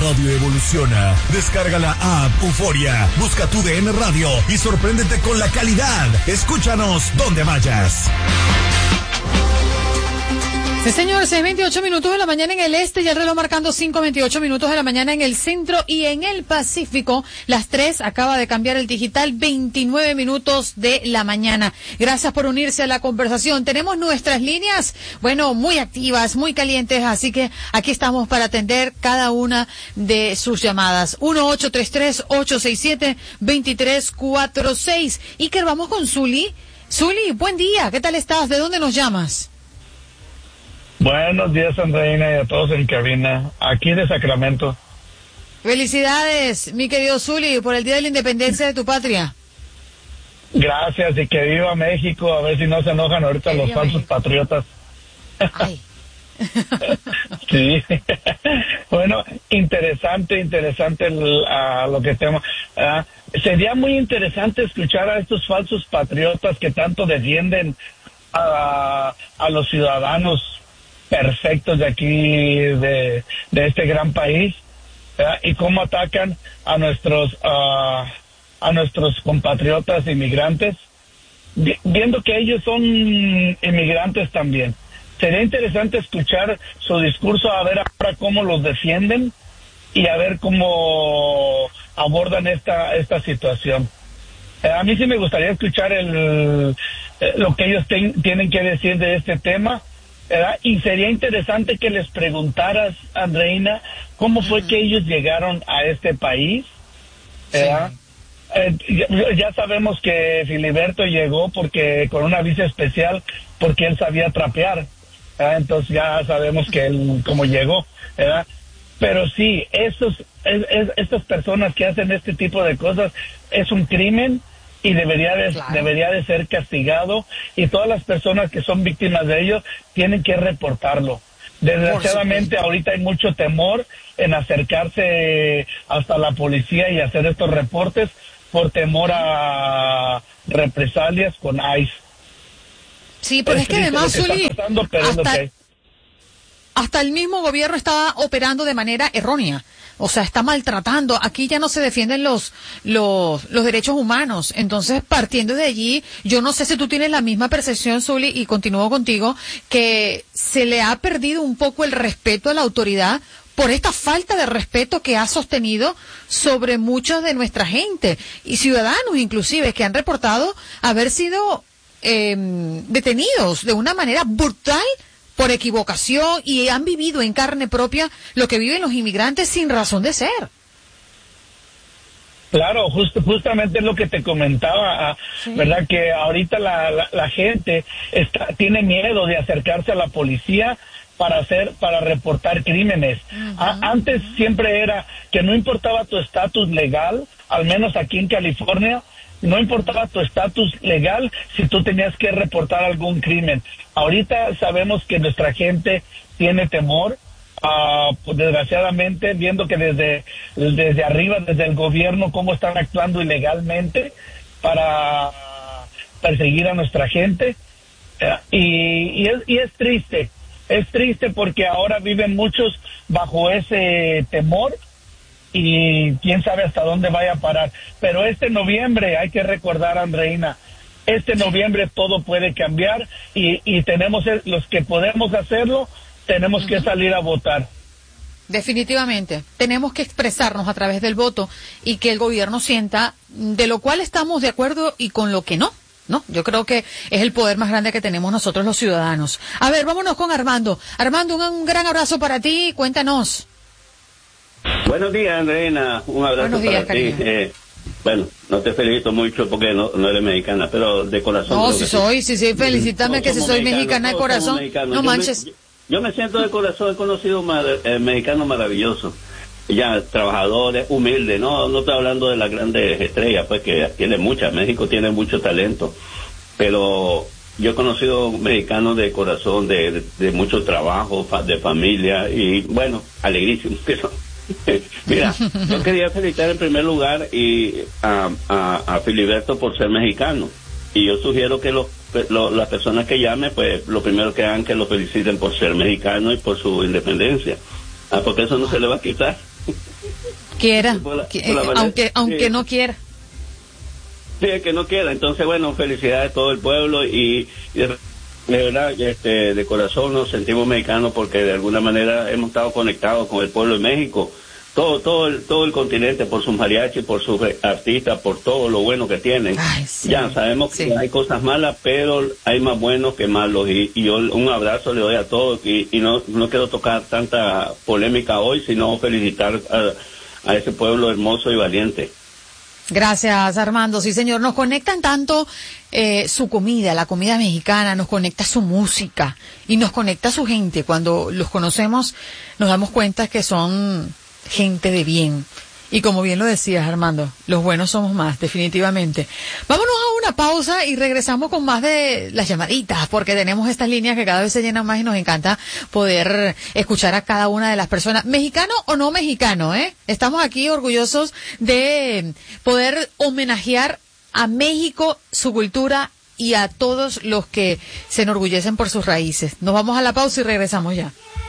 radio evoluciona. Descarga la app Euforia, busca tu DN Radio y sorpréndete con la calidad. Escúchanos donde vayas. Sí, señor, 6:28 minutos de la mañana en el este y el reloj marcando 5:28 minutos de la mañana en el centro y en el Pacífico. Las 3 acaba de cambiar el digital, 29 minutos de la mañana. Gracias por unirse a la conversación. Tenemos nuestras líneas, bueno, muy activas, muy calientes, así que aquí estamos para atender cada una de sus llamadas. 1-833-867-2346. Iker, vamos con Zuli. Zuli, buen día, ¿qué tal estás? ¿De dónde nos llamas? Buenos días, Andreina, y a todos en cabina, aquí de Sacramento. Felicidades, mi querido Zuli, por el Día de la Independencia de tu patria. Gracias, y que viva México, a ver si no se enojan ahorita los falsos patriotas. Ay. Sí, bueno, interesante lo que tenemos. Sería muy interesante escuchar a estos falsos patriotas que tanto defienden a los ciudadanos perfectos de aquí, de este gran país, ¿verdad? Y cómo atacan a nuestros compatriotas inmigrantes, viendo que ellos son inmigrantes también. Sería interesante escuchar su discurso, a ver ahora cómo los defienden y a ver cómo abordan esta situación. A mí sí me gustaría escuchar lo que ellos tienen que decir de este tema, ¿verdad? Y sería interesante que les preguntaras, Andreina, cómo fue que ellos llegaron a este país, ¿verdad? Sí. Ya sabemos que Filiberto llegó con una visa especial porque él sabía trapear, ¿verdad? Entonces ya sabemos que él cómo llegó, ¿verdad? Pero sí, estas personas que hacen este tipo de cosas es un crimen y debería de ser castigado, y todas las personas que son víctimas de ello tienen que reportarlo. Desgraciadamente ahorita hay mucho temor en acercarse hasta la policía y hacer estos reportes por temor a represalias con ICE. Sí, pero es que además, Zuli, hasta el mismo gobierno está operando de manera errónea. O sea, está maltratando. Aquí ya no se defienden los derechos humanos. Entonces, partiendo de allí, yo no sé si tú tienes la misma percepción, Zuli, y continúo contigo, que se le ha perdido un poco el respeto a la autoridad por esta falta de respeto que ha sostenido sobre mucha de nuestra gente y ciudadanos inclusive que han reportado haber sido detenidos de una manera brutal por equivocación y han vivido en carne propia lo que viven los inmigrantes sin razón de ser. Claro, justamente es lo que te comentaba, sí. ¿Verdad? Que ahorita la gente tiene miedo de acercarse a la policía para reportar crímenes. Antes siempre era que no importaba tu estatus legal, al menos aquí en California, no importaba tu estatus legal si tú tenías que reportar algún crimen. Ahorita sabemos que nuestra gente tiene temor, pues desgraciadamente, viendo que desde arriba, desde el gobierno, cómo están actuando ilegalmente para perseguir a nuestra gente. Y es triste porque ahora viven muchos bajo ese temor, y quién sabe hasta dónde vaya a parar. Pero este noviembre, hay que recordar, Andreina, este noviembre todo puede cambiar, y tenemos, los que podemos hacerlo, tenemos que salir a votar. Definitivamente, tenemos que expresarnos a través del voto y que el gobierno sienta de lo cual estamos de acuerdo y con lo que no. No, yo creo que es el poder más grande que tenemos nosotros los ciudadanos. A ver, vámonos con Armando. Armando, un gran abrazo para ti, cuéntanos. Buenos días, Andreina, un abrazo. Buenos días, para ti. Bueno, no te felicito mucho porque no eres mexicana, pero de corazón. No, sí soy, sí, felicítame que si soy mexicana de corazón, no manches. Yo me siento de corazón, he conocido mexicanos maravillosos, ya trabajadores, humildes, no estoy hablando de las grandes estrellas, pues que tiene muchas, México tiene mucho talento, pero yo he conocido mexicanos de corazón, de mucho trabajo, de familia, y bueno, alegrísimos que son. Mira, yo quería felicitar en primer lugar a Filiberto por ser mexicano, y yo sugiero que las personas que llamen, pues lo primero que hagan que lo feliciten por ser mexicano y por su independencia, porque eso no se le va a quitar. Quiera, aunque sí. no quiera. Sí, es que no quiera. Entonces, bueno, felicidades a todo el pueblo y de verdad, de corazón nos sentimos mexicanos porque de alguna manera hemos estado conectados con el pueblo de México. Todo el continente por sus mariachis, por sus artistas, por todo lo bueno que tienen. Ay, sí, ya sabemos sí. que hay cosas malas, pero hay más buenos que malos y yo un abrazo le doy a todos y no quiero tocar tanta polémica hoy, sino felicitar a ese pueblo hermoso y valiente. Gracias, Armando. Sí, señor. Nos conectan tanto su comida, la comida mexicana, nos conecta su música y nos conecta su gente. Cuando los conocemos, nos damos cuenta que son gente de bien. Y como bien lo decías, Armando, los buenos somos más, definitivamente. Vámonos a una pausa y regresamos con más de las llamaditas, porque tenemos estas líneas que cada vez se llenan más y nos encanta poder escuchar a cada una de las personas, mexicano o no mexicano, ¿eh? Estamos aquí orgullosos de poder homenajear a México, su cultura y a todos los que se enorgullecen por sus raíces. Nos vamos a la pausa y regresamos ya.